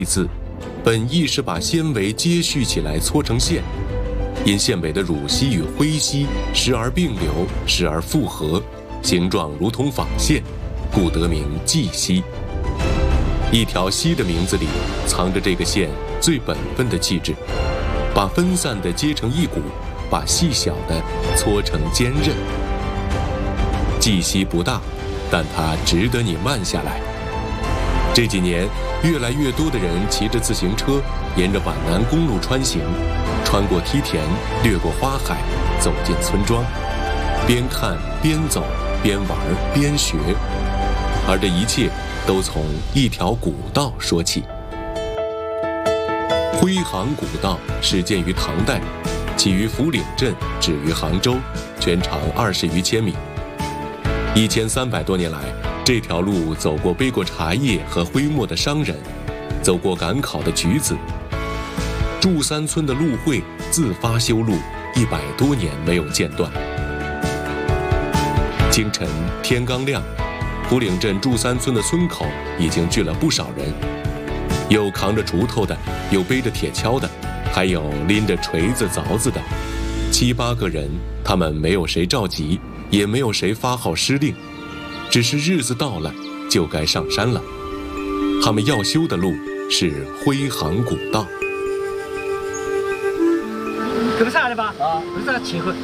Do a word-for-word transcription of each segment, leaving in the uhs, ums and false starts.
字，本意是把纤维接续起来搓成线，因线尾的乳烯与灰烯时而并流，时而复合，形状如同纺线，故得名系烯。一条烯的名字里藏着这个线最本分的气质，把分散的接成一股，把细小的搓成坚韧。系烯不大，但它值得你慢下来。这几年，越来越多的人骑着自行车沿着皖南公路穿行，穿过梯田，掠过花海，走进村庄，边看边走，边玩边学，而这一切都从一条古道说起。徽杭古道始建于唐代，起于福岭镇，止于杭州，全长二十余千米。一千三百多年来，这条路走过背过茶叶和灰墨的商人，走过赶考的举子。祝三村的路会自发修路，一百多年没有间断。清晨天刚亮，福岭镇祝三村的村口已经聚了不少人，有扛着锄头的，有背着铁锹的，还有拎着锤子凿子的，七八个人。他们没有谁召集，也没有谁发号施令，只是日子到了就该上山了。他们要修的路是徽杭古道。 够啥的吧？啊，不是这切合。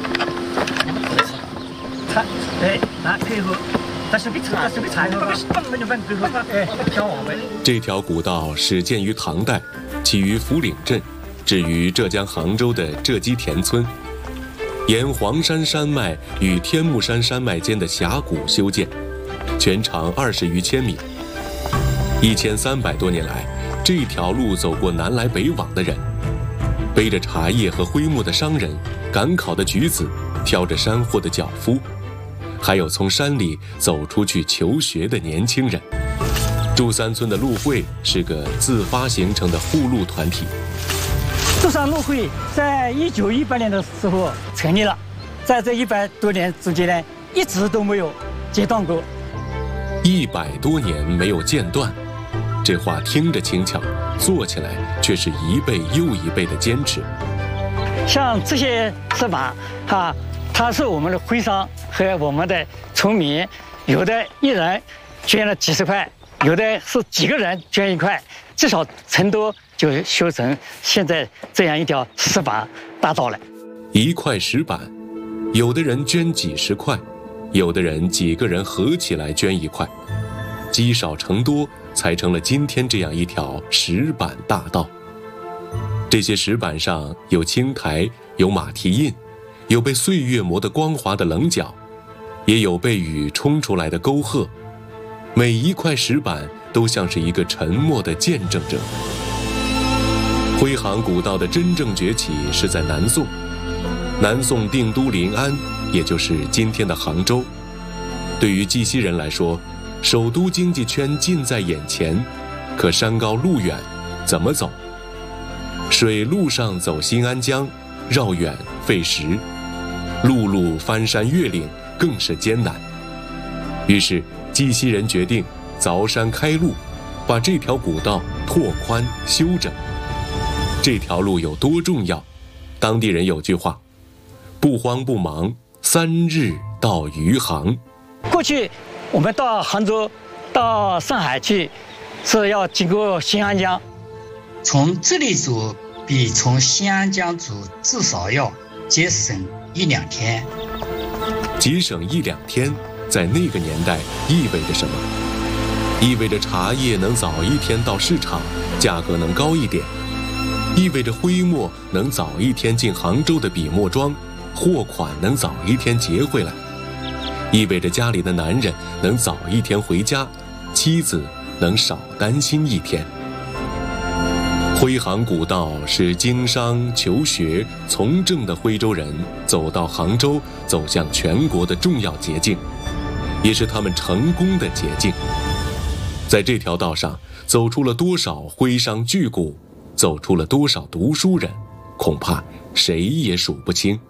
擦，哎，那可以合。但是比车，但是比柴，本本就本可以合。哎，小王位。 这条古道始建于唐代，起于福岭镇，止于浙江杭州的浙基田村。沿黄山山脉与天目山山脉间的峡谷修建，全长二十余千米。一千三百多年来，这条路走过南来北往的人，背着茶叶和灰墨的商人，赶考的举子，挑着山货的脚夫，还有从山里走出去求学的年轻人。祝三村的路会是个自发形成的护路团体。 祝三路会在一九一八年的时候成立了，在这一百多年之间呢，一直都没有间断过。 一百多年没有间断，这话听着轻巧，做起来却是一辈又一辈的坚持。 像这些石板啊，它是我们的徽商和我们的村民，有的一人捐了几十块，有的是几个人捐一块，至少成都就修成现在这样一条石板大道了。 一块石板，有的人捐几十块，有的人几个人合起来捐一块，积少成多，才成了今天这样一条石板大道。这些石板上有青苔，有马蹄印，有被岁月磨得光滑的棱角，也有被雨冲出来的沟壑。每一块石板都像是一个沉默的见证者。徽杭古道的真正崛起是在南宋，南宋定都临安，也就是今天的杭州。对于绩溪人来说，首都经济圈近在眼前，可山高路远，怎么走？水路上走新安江，绕远费时；陆路翻山越岭，更是艰难。于是绩溪人决定凿山开路，把这条古道拓宽修整。这条路有多重要？当地人有句话：不慌不忙，三日到余杭。 过去我们到杭州、到上海去，是要经过新安江。 从这里走比从新安江走至少要节省一两天。 节省一两天，在那个年代意味着什么？意味着茶叶能早一天到市场，价格能高一点；意味着徽墨能早一天进杭州的笔墨庄，货款能早一天结回来；意味着家里的男人能早一天回家，妻子能少担心一天。徽杭古道是经商、求学、从政的徽州人走到杭州、走向全国的重要捷径，也是他们成功的捷径。在这条道上，走出了多少徽商巨贾，走出了多少读书人，恐怕谁也数不清。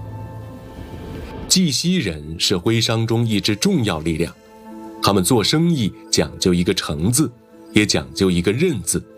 绩溪人是徽商中一支重要力量，他们做生意讲究一个诚字，也讲究一个韧字。